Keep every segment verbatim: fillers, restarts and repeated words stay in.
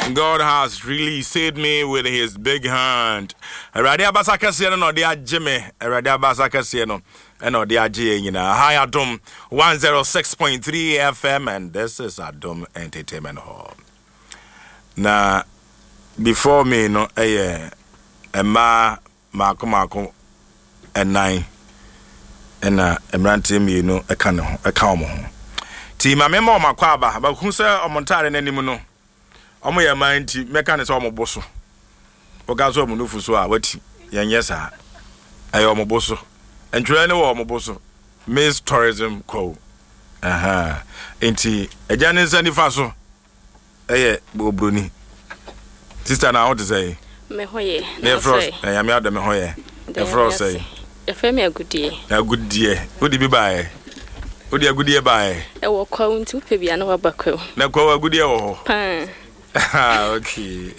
God has really saved me with his big hand. Radia Basaka Sieno, dear Jimmy, Radia Basaka Sieno, and dear Jina. Hi, Adom one oh six point three F M, and this is Adom Entertainment Hall. Now, before me, no, eh, a ma, Marco Marco, and nine, and a branty me, no, a canoe, a calm. Team, I remember my quaba, but who said on Montana anymore? Omo ya mind meka ne se omo boso oga so omo nufu so a wati yenye sa ayi omo boso entwere ne wo omo boso Miss Tourism Co aha enti eja ne nsa nifa so eye obroni sister na what say me hoye me frost ya me ado me hoye e frost say e fe me agudie agudie odi bi bae odi agudie bae e wo kwa untu pe bia na wa bakwa na kwa agudie wo ho pan Ah, okay.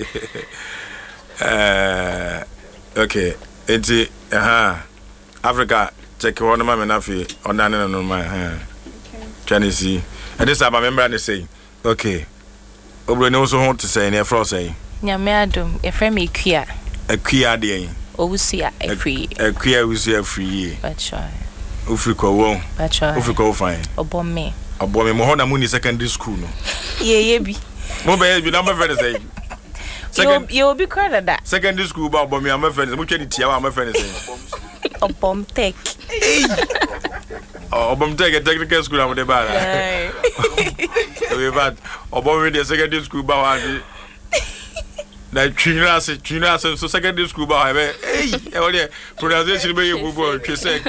uh, okay. It's uh huh. Africa, check one man nafi on that no my huh. Can see? And this I remember and say, okay. Obro no so want to say near for say. Nyame adom, e frame equia. Equia de. Owusia e free. Equia wusia free. That's right. Ufriko won. That's right. Ufriko fine. Obom me. Obom me mo ho na mu ni secondary school no. Yeah, yeah bi. Mo be bi number friend say. Second, you will be credit that. Secondary school ba obom me am friend. Mo twa di tia wa am friend say. Obom tech. Oh, obom tech technical school am dey ba. Yeah. We bad. Obom we dey secondary school ba wa di. Na twina se twina se so secondary school ba ha be. Hey, e wo dey pronunciation be you go twe say.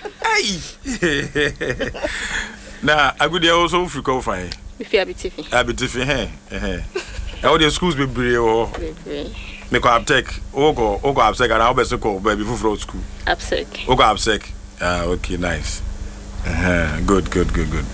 Hey. Na agudi also Africa fine. If you abitifi. Abitifi he. Eh. E wo dey schools be brave o. Brave. Me ko aptech. O go o go apsec and how be so ko baby for school. Apsec. O go apsec. Ah, okay, nice. Uh-huh. Good, good, good, good.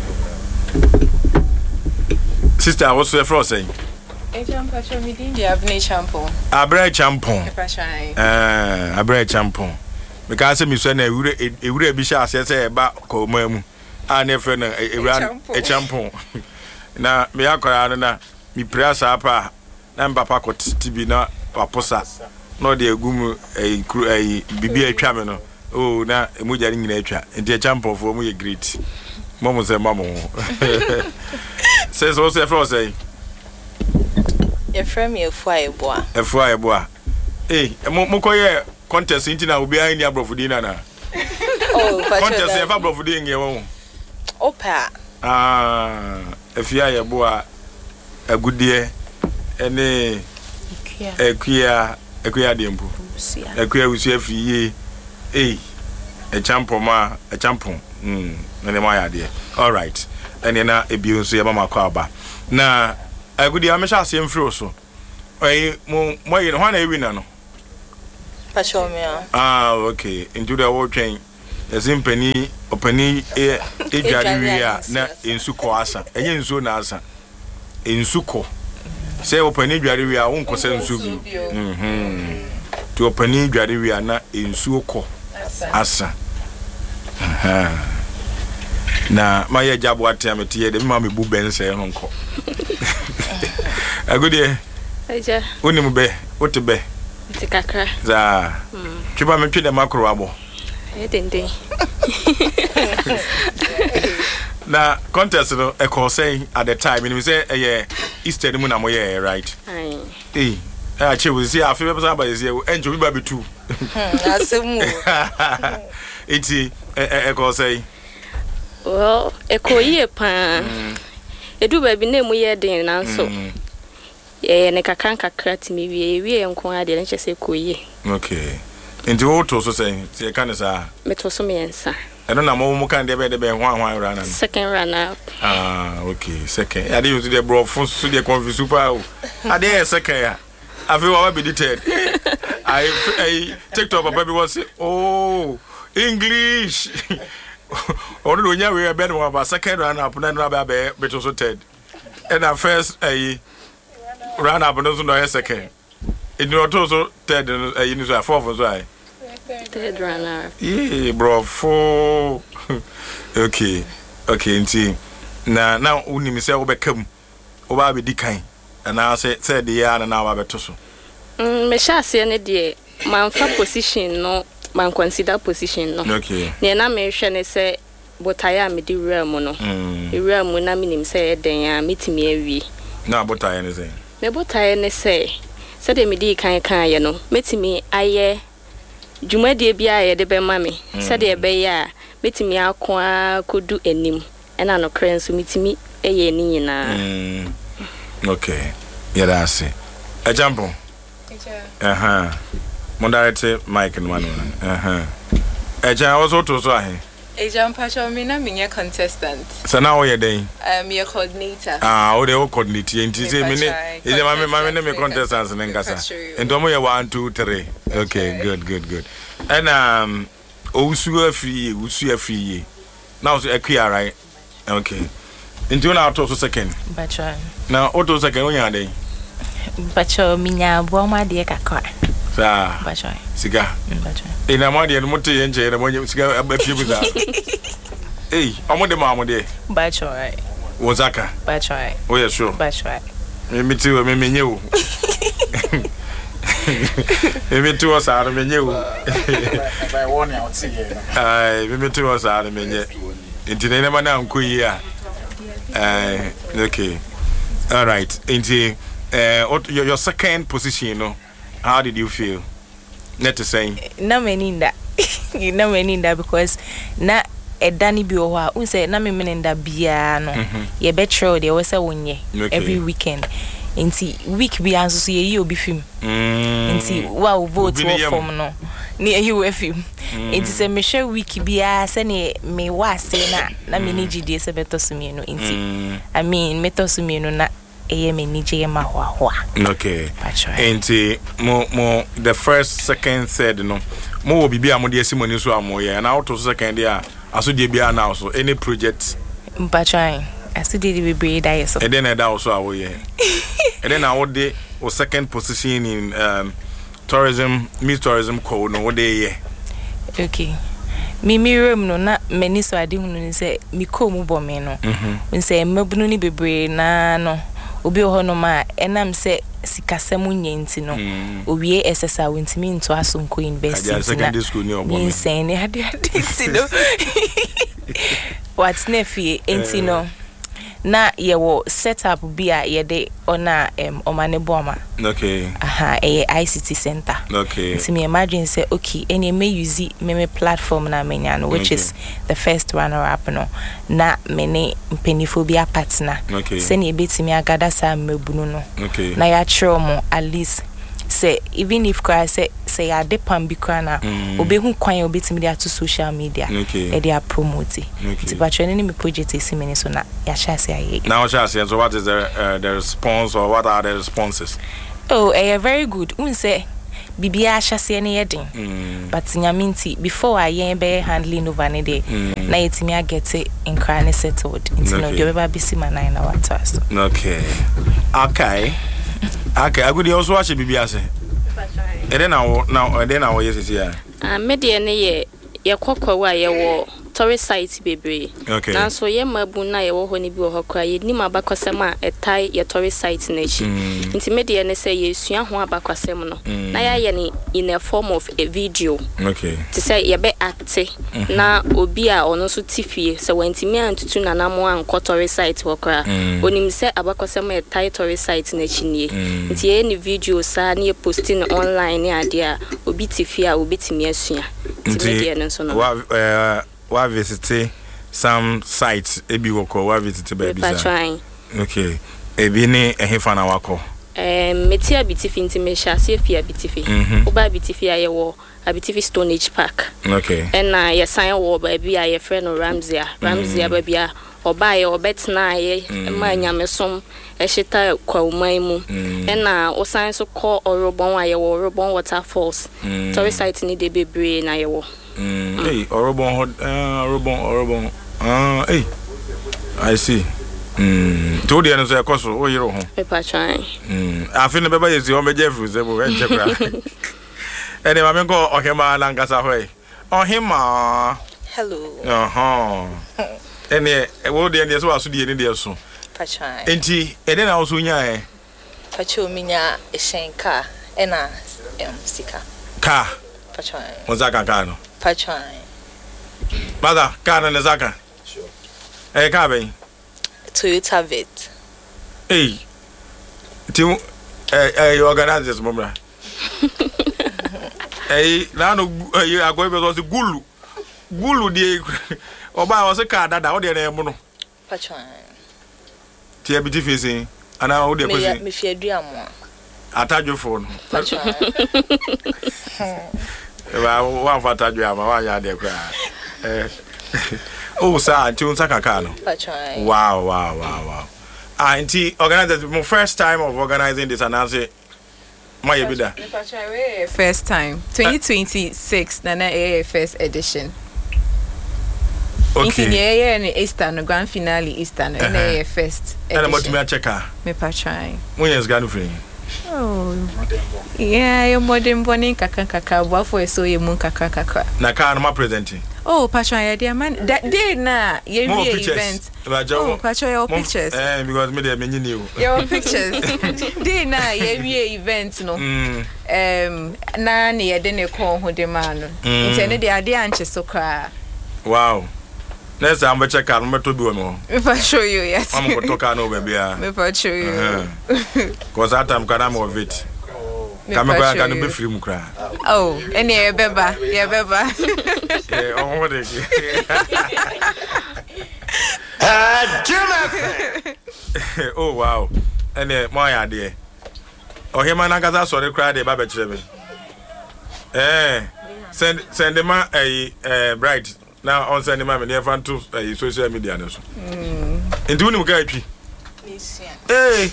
Sister, what's your first saying? Ejam pacho mi din dia abne champon. Abre champon. Eh, abre champon. Because me so na ewure ewure bi sha ase say ba ko mamu. A na friend na ewura e champon. Na me akora na mi prasa apa na mbapa ko tibi na waposa. No de egum e e bibi atwa me no. Oh na emuja ni nyina atwa. Enti champon fo mu ye great. Momo say mamo. Says what's your first say? Your friend me efua eboa. Efua eboa. Eh, mo ko ye contest nti na obi an ni abrofudi na na. Oh, contest e fa abrofudi nge wo. Opa. Ah, efia eboa agudie ene ekia ekia de mpu. Ekia usu afiye. Eh, e champo ma, e champo. Mm, na ma ya de. All right. Ene na ebi nso ye mama kwa aba. Na agudi amesha asem free so. Oyi mo mo yi ho na ewi na no. Pacho me ah. Ah, okay. Into the whole train. Yazim pani opani e edware wi a na ensuko asa. Enye nsuo na asa. Ensuko. Say opani edware wi a wonko se nsuo bi. Mhm. To opani edware wi a na ensuo ko asa. Aha. Na maye jabo atem tie de mama bu ben se ho nko. Agudi Eja. Oni mu be, wote be. Ti kakra. Za. Twiba me twede makro abo. E dende. Na contest no e call say at the time me say eh Easter mu na mo ye right. Ai. Eh, a che we see afi be say ba say enjo bi ba be two. Asemu. Iti e call say. Well, e ko ye pa. Edu ba bi na mu ye den na so. Eh ne kakran kakra ti me wie wie enko ade ne chese ko ye. Okay. Into what to so say say kan sa. Me to so me ensa. I don't know mo kan de be de be hwan hwan run na. Second runner up. Ah, okay. Second. I dey use the bro for so dey confuse super. I dey second ya. I feel what be the third. I I TikTok papa be was oh, English. Onu do nya we be no about second runner up na na be be to so third. And at first eh run up no so no second. It no to so third eh you know so fourth so I. Third runner. Yeah, bro. For okay, okay. Nti na na uni mi say obekam, oba be di kan. And I say said the year and now I better so. Mm, me sha se ne de man fa position no man consider position no. Okay. Ne na me hwe ne se botaya me di wura mu no. Mm. E wura mu na minim se den ya metimi awi. Na botaya ne say. Me botaya ne se se de me di kan kan ye no metimi aye dwumade bia ye de be ma me. Se de be ya metimi akwa kodu enim. Ena no kren so metimi eye ni nyina. Mm. Okay. Yeah, that's it. A jump on. Uh-huh. Moderate Mike and one. Uh-huh. A jump also to so I. A jump patch me na me contestant. So now you're day. Um your coordinator. Ah, o de o coordinator. Inti say me ne. Is my my name contestants in Ngasa. And domo you one two three. Okay, good, good, good. And um Osu afi, Osu afi. Now so Equia right? Okay. Into now to second. Bacho. Now auto second when you are day. Bacho minya boma de kakwa. Sa. Bacho. Siga. Bacho. E na ma de no mote ye nche na mo siga abafie buza. Eh, omo de ma mo de. Bacho right. Wozaka. Bacho right. Oh yeah, sure. Bacho right. Me miti o me menye o. Me miti o sa me menye o. By one out see here. Ai, me miti o sa me menye. Inti na ma na nko yi a. Uh, okay. All right. Into uh, your, your second position, you know, how did you feel? Not to say. Na meninda. You know meninda because na e dani bi o ha. Unse na me meninda bia no. Ye betro de we say wonye every weekend. Inti week bi anso so ye yi obi film. Inti wa vote wo form no. Ni e yi film. Inti se me share week bia se ne me wa se na na me ni gidi se beto so me no inti. I mean meto so me no na eye me ni je ma ho ho. Okay. Inti mo mo the first second third no. Mo wo bibia mo de asimoni so amoye na auto second dia aso de bia na so any project. Mpatran. Aso de be be die so. E den e da also awoye. E den na wo de o second position in um tourism, Miss Tourism code no what day ye. Okay. Mi mi room no na mani so ade hunu ni se mi ko mu bo me no. Mhm. Nse mabunu ni bebre na no. Obi ho no ma enam se sikasem nyenti no. Owie S S A wintimi nto aso nko university na. Secondary school ni obo me. Nse ni ade ade ti no. What's nefi enti no. Na yewo setup bia yede ona em omane boma. Okay. Aha, e I C T center. Okay. So me imagine say okay, any may use me platform na menya no, which okay. is the first runner up no. Na many penifobia partner. Okay. Send ye bit me agada sa mebunu no. Okay. Na ya chomo at least say even if I say say ya de pam bi krana obe hu kwan obe timi dia to social media e dia promote ti ba training me project esi meni so na ya sha say aye now sha say so what is the uh, the response or what are the responses? Oh eh very good un say bibia sha say ne yedin but nyaminti before I yen be handling over ne dey na yetimi agete in crane settled into no dey be bisi manai na watas. Okay. Okay. Okay, I could also watch Bibia say. E dey now now e dey now yes here. Ah me dey ne ye ye kokwa wa ye wo tourist site bebre. Okay. Na so ye mabu na ye wo ho ni bi wo hokra ye ni ma bakosem a etai ye tourist site na chi. Nti me dey ne say ye sua ho abakosem no. Na ya ye ni in a form of a video. Okay. To say ye be acte na obi a ono so tifie se wantimi antutu nanamo anko tourist site hokra. Onim se abakosem etai tourist site na chi nie. Nti ye ni video sa na ye posting online ni ade a obi tifie a obi timi asua. Nti me dey ne so no. Wa eh wa visit some sites ebi woko wa visit baby sa. Okay. Ebi ni ehefa na wako. Eh metia bitifi nti me sha se fia bitifi. Oba bitifi aye wo abitifi Stone Age Park. Okay. And na ye sign wo ba bi aye friend Ramsey. Ramsey ba bia oba ye obetna aye ma nyamesom ehita kwauman mu. And na o sign so call Orobon aye wo Orobon waterfalls. Tourist site ni de bebre na ye wo. Hey, Orobon uh Orobon Orobon. Ah, hey. I see. Mm. To the end of the course, oh, you know. Paper trying. Mm. I feel the baby is the only Jeffrey. They will check. Anyway, I'm going to Ohima Lankasa way. Ohima. Hello. Uh huh. And yeah, what the end is also the end of so. Pachai. Enti, and then I also nya. Pacho minya eshenka ena em sika. Car. Pacho. Ozaka car no. Pacho. Mother, car na Zaka. Sure. Eh, car be. Toyota Vet. Hey. Ti eh eh organize this mumra. Eh, na no you are going to gulu. Gulu die oba was a car dada o de na emu no. Pacho. Ti abiti facing ana o de Me kwesi. me fi aduamo. Atajo phone. Pacho. Wa wa fa atajo ama wa ya de kwa. Eh. Oh, sir, ti unsa kaka no. Pacho. Wow, wow, wow, wow. Ah, inti organize my first time of organizing this and I say my bida. First time, twenty twenty-six, Nana A first edition. Okay. In the year in Easter, no grand finale Easter, no uh-huh. first edition. And about me check her. Me patrying. When is gonna free? Oh. Yeah, your modern bonnie kaka kaka, what for so you moon kaka kaka. Na car no presenting. Oh, patrying, dear man. That day na ye event. Oh, patrying your pictures. Eh, because me there many new. Your pictures. Day na ye event no. Um, na ni ye dene call who demand. Intended the idea and so cry. Wow. Next time we check out, I'm to do no. If I show you, yes. I'm going to talk on over here. If I show you. Because that time can I'm of it. Come back and be free, Mukra. Oh, and yeah, Beba, yeah, Beba. Yeah, oh, what is it? Oh, wow. And uh, my idea. Oh, him and Agaza saw the crowd, the Babette Chevy. Eh, send send them a bright. Now on Sunday, my near fan to social media. Mm. And doing him, hey.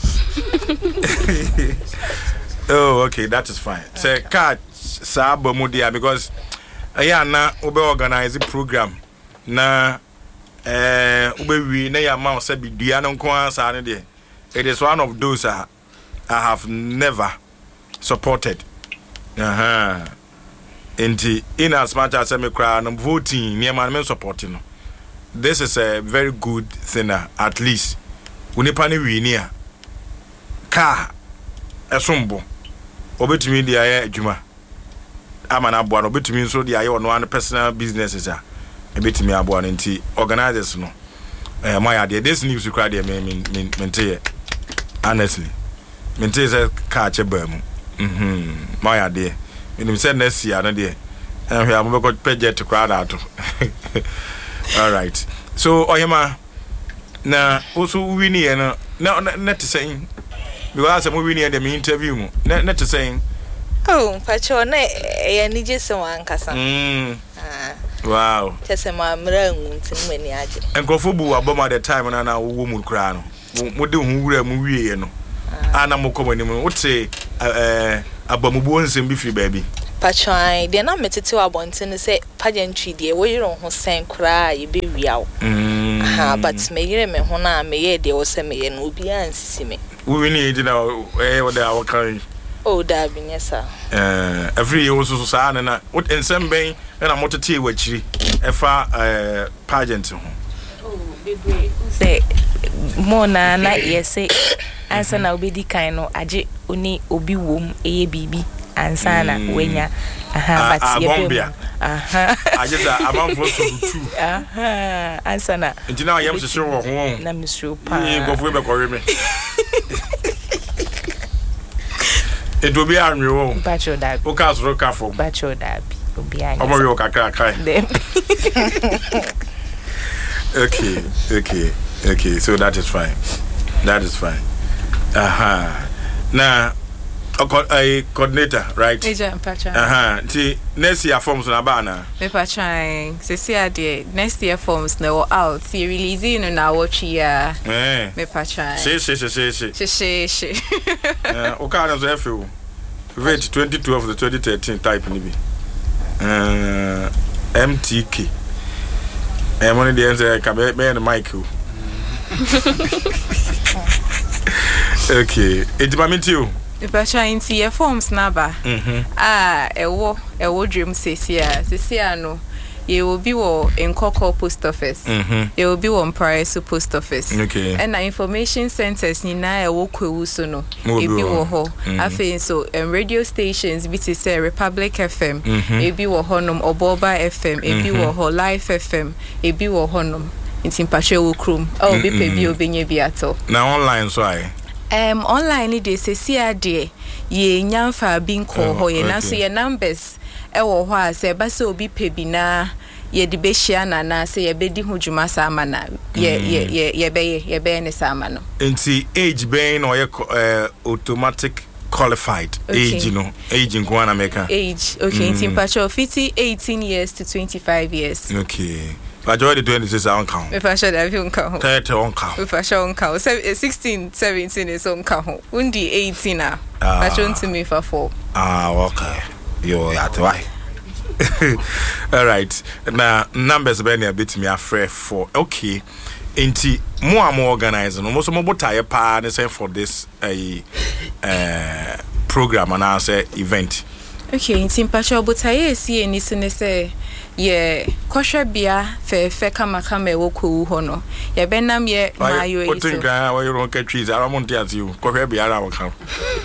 Oh, okay, that is fine. Say, catch Sabo Mudia because I am now ube organize program. Na eh ube we na ya ma say be dua no nko ansa ne. It is one of those I, I have never supported. Uh-huh. Inti in as much as me cry I'm voting near man supporting. This is a very good thing at least. Unipa ni wi ni a car esombo obetumi dia ya adwuma amana aboa no obetumi nso dia ya ono an personal businesses a ebetumi aboa no nti organizers no eh my idea this news cry there me me me honestly me say car che ba mu mhm my idea we say next year no there and we am go budget to crowd out. All right, so oyema na also win here no na net saying because I'm winning the interview net net saying oh Pacho na e ni jese wan kasa mm ah wow jese ma mra ngunti mani age enkofo bu aboma the time na na wo mu kra no mo de hu wura mu wie no ana mo komani mu wote eh abamubu nsem bi firi baabi Pacho ai de na metete wa bonte no say pageantry de wo yiro ho sen kra ye be wiawo mm ah but me yire me ho na me ye de wo se me ye no obi ansisi me we win it na eh wo da wo kan oh da bi nyesa eh every year so so sa na what ensem ben na motete wa chiri efa eh pageant ho oh baby say mo na na yese ansa na obedi kan no age oni obi wom eye bibi ansana wenya aha but ye aha ajeza amanfo so tu aha ansana ntina yam se so wo ho na misro pa e gofo be ko reme e do bi anwe wo bacho da o ka so ka fo bacho da bi obi anya omo yo kakra kai okay okay okay so that is fine that is fine aha now a coordinator, right? Agent Pacha. Uh-huh. See, next year forms na ba na. Me Pacha, se se ade next year forms na out. See releasing na watch year. Eh. Me Pacha. She she she she she. She she she. Eh, o ka na so efe. Vet twenty twelve to twenty thirteen type ni bi. Uh, M T K. Eh, money dey say ka be be na mic. Okay. Ejimamenti o. Pacha inti ye forms na ba. Mhm. Ah, ewo ewo dream sesia. Sesia no. you will be in Coco post office. Mhm. You will be on Price post office. Okay. And the information centers ni na e wo kwewu so no. Mo E bi bi wo. wo ho. Mhm. Afi so um, radio stations bi te say Republic F M, Mhm. e bi wo honom Oboba F M, e bi Mhm. wo ho Life F M, e bi wo honom. Inti mpache wo krum. Oh bi pe bi obenye bi ato. Na online so ai. Um online dey say see ade ye nyamfa bi nko ho ye na so okay. ye numbers e wo ho a say ba se obi pe bi na ye de be hia na na say ye be di ho dwuma sa ama na ye ye ye ye be ye be ne sa ama no. Nti age being or uh, automatic qualified Okay. age no age in Guana America. Age okay inti mpacho fifty eighteen years to twenty-five years. Okay. But you already twenty-six on count. Me fa sure that you nka ho. thirty on count. Me fa sure nka ho. sixteen seventeen is nka ho. Undi eighteen ah. Ah. Pacho nti me fa four. Ah, okay. You at why? All right. Now numbers be na bit me afre for. Okay. Inti mo am organizing. Mo so mo botaye pa ne say for this eh uh, program and I say event. Okay, inti mpacho botaye si eni se ne say ye kosha bia fe fe kama kama e wo kwu ho no. Ye benam ye mayo What think I why you don't get trees? I don't want to ask you. Ko hwe bia ra wo kan.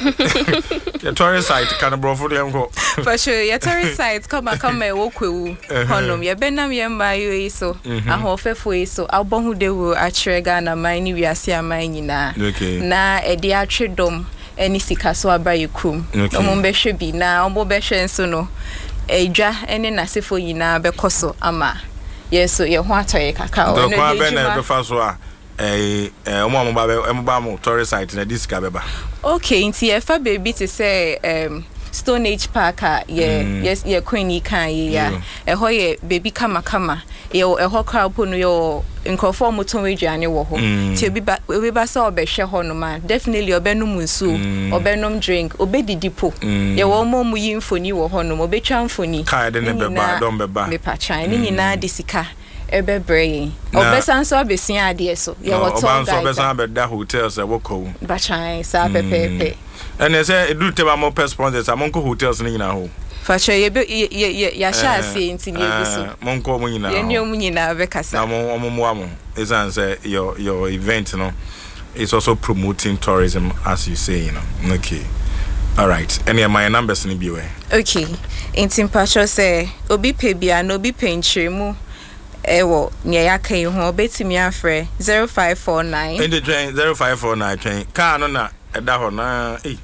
The tourist site can bro for them go. For sure, ye tourist site kama kama e wo kwu ho no. Ye benam ye mayo iso. Ahofefo iso. Abohu de wo achre ga na man ni wiase aman nyina. Okay. Na e de atwedom eni sika so aba ye krum. Omo behwe bi na omo behwe nso no. Eja ene nasefo yina bekoso ama yeso ye ho atoye kaka o no kwa be na be fa so a eh eh omo omo ba be omo ba mo tourist site na disika beba. Okay nti ye fa baby to say um Stone Age Park ye mm. yes ye queenie kan ye ya e ho ye baby kama kama ye e ho crowd po no yo nkrofo moton aduane wo ho ti obi ba obi ba sa obehwe ho no ma definitely obenum nsu obenum drink obedidi po ye wo mo mu yi mfoni wo ho no obetwa mfoni kai de ne beba don beba me pa chan ni nyina de sika ebe brain obesan so obesia ade so ye wo to guy obesan be da hotels e wo ko ba chan sa pepepe and they say do te ba mo sponsors amon ko hotels ni nyina ho facho ye ye ye ya sha se nti ni eguso mon ko mo nyina ye ni omu nyina be kasa na mo omo mo amo esan say your your event no is also promoting tourism as you say, you know. Okay. All right. Any of my numbers ni biwe. Okay. Nti mpacho say obi pe bia no obi pe nchiremu ewo nya yaka yi ho obetimi afre zero five four nine in the train zero five four nine train car no na eda ho na eh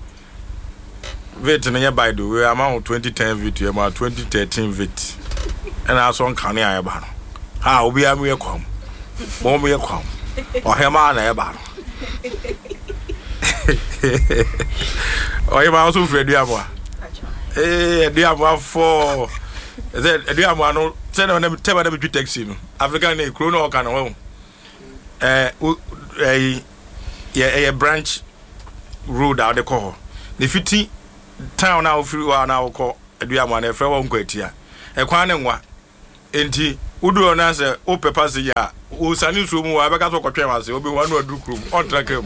vet na by the way amount twenty ten vit you about twenty thirteen vit and also on kan ya ba no ha obi am ye kwam mo mo ye kwam o he ma na ye ba no o ye ma so fre dua mo eh dua mo for is it dua mo no say na dem tell dem taxi no African na kro no kan wo eh eh ye branch road out the call the fifty town now free one now call adua mo na e frɛ wo nkwatia e kwan ne nwa enti udu na se o pepa se ya o sani so mu wa beka so kotwe ma se obi wa no adu krum on track am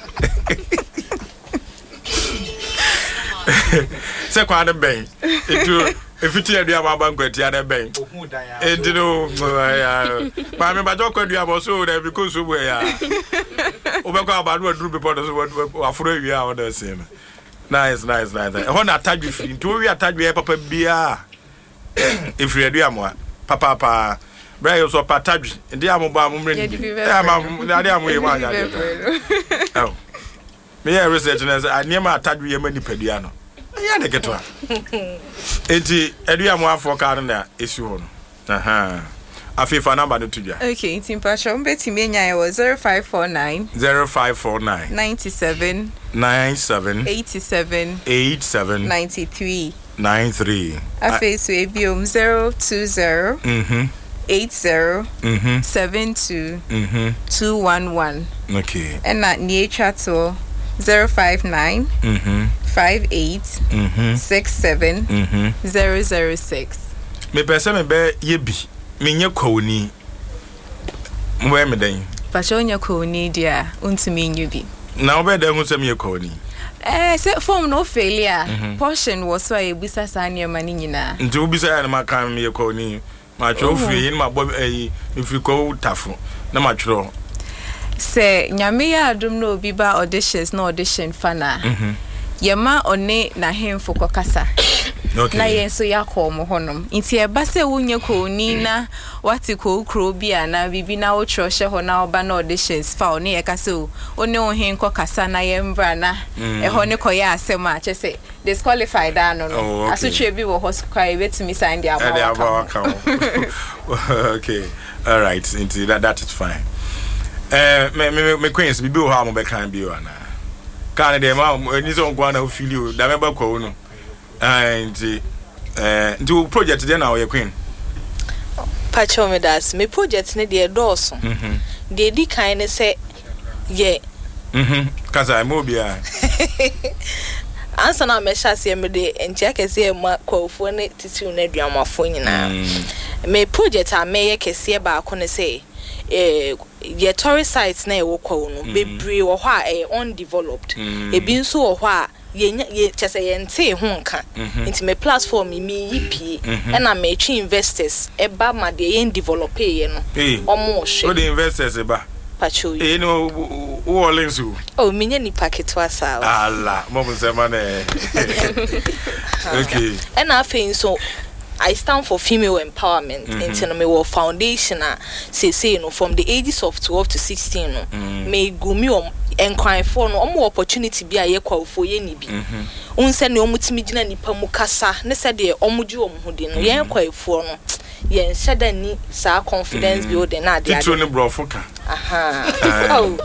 se kwa de ben etu efiti adua ma ba nkwatia de ben enti no ya ba me ba jo kwadua bo so de because so we ya o be kwa ba no adu be pod so wa furo wi a o de se no nice nice nice e ho na tagwe free nti o wi atagwe papa bia if you adua mo papa papa bra yo so patadwi ndi amba amumre ni e ama ndi amu ye ma nya oh me ya research na say aniema atadwi ye mani padua no ya de keto enti adua mo afọ ka na esi ho no aha afifa number no tudwa okay nti mpacho mbetimi enya ye wo zero five four nine zero five four nine ninety-seven ninety-seven eighty-seven eighty-seven ninety-three ninety-three afi so ebiom zero two zero mhm eight zero mhm seven two mhm two one one okay and na ni chato zero five nine mhm five eight mhm six seven mhm zero zero six me pese me be ye bi me nye kwoni mo me den pacho nya kwoni dia untumi nyu bi na obe da hu se me kwoni eh se form no failure portion was so e bisa sa ne mani nyina nti ubisa ya na makan me kwoni matro free in my boy if you go tafu na matro say nyame ya adum no obi ba auditions no audition fana mhm yema one na hemfo kokasa okay na yen so yakọ mo honom nti e ba se wunye ko ni na wati ko kro bia na bibi na wo tro hye ho na oba na auditions fa one ye ka se o one o hen kokasa na ye mbra na e ho ne koya asem a che se disqualified da no no asotwe bi wo hospital e betimi sign dia ba okay all right nti that that is fine eh me me me queens bibi o ha mo be kan bi o na kan de ma ni so ngwa na o feel o da me ba ko no and eh do project dey na o ye queen pacho me das me project ne dey doso mhm dey di kan ne say ye mhm kaza mo bia ansa na me hyase me dey enche kese ma kwofo ne titi na aduamafo nyina me project a me ye kese ba ko ne say eh ye tourist sites na e wo kwa no bebre wo ho a e undeveloped e bi nso wo ho a ye ye chese ye nte ho nka nti me platform mi yipi e na me twi investors e ba ma de ye develop ye no omo hwe o de investors e ba pacho e no wo lensu oh minye ni packet wa sa ala mo mo se ma na okay e na afi nso I stand for female empowerment mm-hmm. in me wo foundation a say say no from the ages of twelve to sixteen no mm-hmm. me gumi om enkwan for no om opportunity bi a ye kwafo ye ni bi unse ne omutimi gina nipa mu kasa ne se de omugye om hodi no ye kwafo no ye nhyeda ni sa confidence building na ade ade ne brofo ka aha oh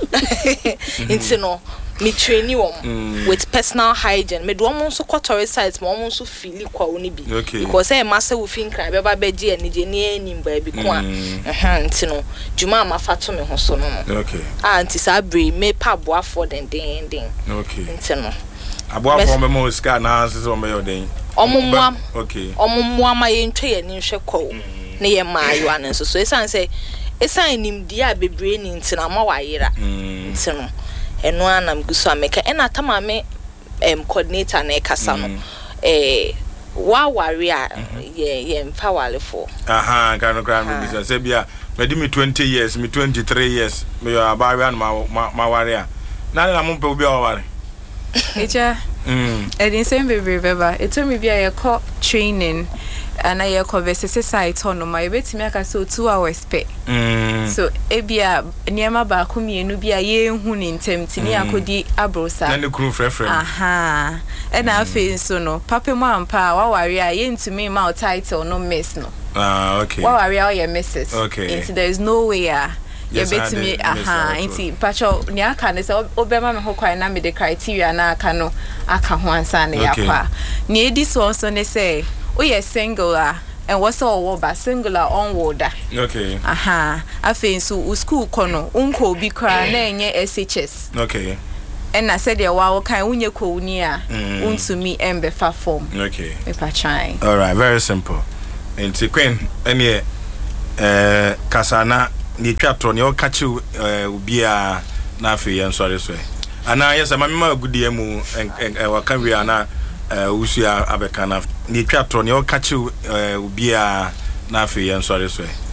into no me train you mm. with personal hygiene me do omo so quarter size mo omo so feel kwa oni bi okay. because e massa wo fin kran be ba be je ani je ni anim ba bi ko a eh nti no juma ma fato me ho so no okay ah nti sa bre me pa boa for den den den okay nti no aboa for me mo ska na so me yo den omo mo okay omo mo ma ye ntwe ye ni hwe ko ne ye ma ayo an so so esan say esan nim dia bebre ni nti na ma wayera nti no eno anam guso ameka ena tamame em coordinator na ekasa no eh wa ware a ye ye mfawale for aha kan kran me bisa se bia me di me twenty years me twenty-three years me yo abawe ma ma ware a na na mo pe obi a ware eja mm edin sem bebe beba eto me bia ye call training and I converse site on my betimi aka so two hours pe mm so ebia niema ba ko mienu bia ye hu ni ntem tini akodi abrosa na ne kru frefrem aha e na afi so no papa mu ampa wa ware a ye ntumi ma title no miss no ah okay wa ware a ye misses okay and there is no way ah ye betimi aha nti pacho ni aka ne se obema me ho kwai na me the criteria na aka no aka ho ansa na yakwa ni edi so so ne say oh yes singular and what's all about singular on water okay aha afi so school kono unko bi kra na enye S H S okay and I said there wa kan unye ko uni a untumi embe fa form okay me pa try all right very simple enti queen ene eh kasana ni twatro ne o kachi obi a na afi yen sorry so ana yes ma me agudie mu wa kan wi ana usu abekana ni twatro ne o kachi obi a na afi yen sorry so